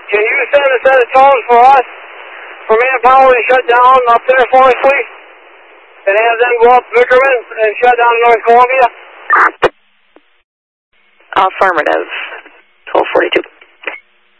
Can you send a set of tones for us, for manpower to shut down up there for us, please? And have them go up Vickerman and shut down North Columbia? Affirmative. 1242.